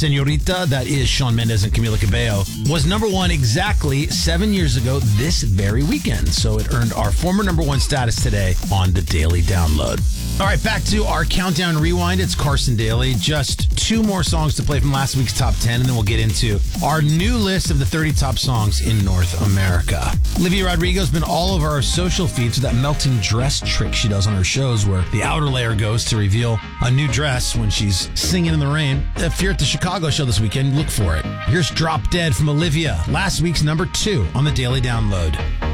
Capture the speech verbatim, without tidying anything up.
Senorita, that is Shawn Mendes and Camila Cabello, was number one exactly seven years ago this very weekend. So it earned our former number one status today on the Daily Download. All right, back to our Countdown Rewind. It's Carson Daly. Just two more songs to play from last week's top ten, and then we'll get into our new list of the thirty top songs in North America. Olivia Rodrigo's been all over our social feeds with that melting dress trick she does on her shows where the outer layer goes to reveal a new dress when she's singing in the rain. If you're at the Chicago show this weekend, look for it. Here's Drop Dead from Olivia, last week's number two on the Daily Download.